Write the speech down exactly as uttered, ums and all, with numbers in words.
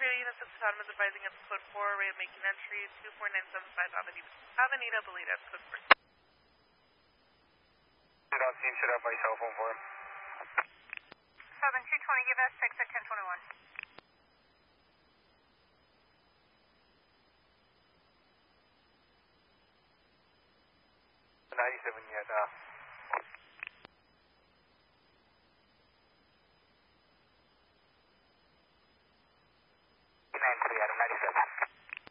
Credo Unit six Autonomous advising us code four, rate making entry, two four nine seven five Avenida, Avenida Bolita, code four. Dot team set up by cell phone for him. seven two twenty, give us six at ten twenty-one. ninety-seven yet, uh. nine three, Adam, ninety-seven.